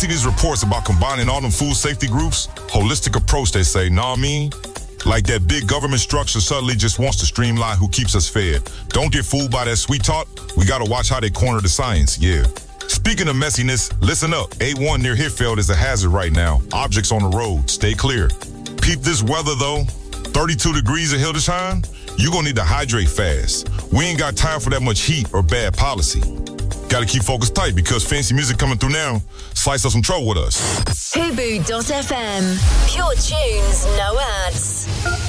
see these reports about combining all them food safety groups? Holistic approach, they say, know what I mean? Like that big government structure suddenly just wants to streamline who keeps us fed. Don't get fooled by that sweet talk. We gotta watch how they corner the science, yeah. Speaking of messiness, listen up. A1 near Hitfield is a hazard right now. Objects on the road, stay clear. Peep this weather though. 32 degrees at Hildesheim? You gonna need to hydrate fast. We ain't got time for that much heat or bad policy. Gotta keep focus tight because fancy music coming through now. Slice up some trouble with us. Fubu.fm. Pure tunes, no ads.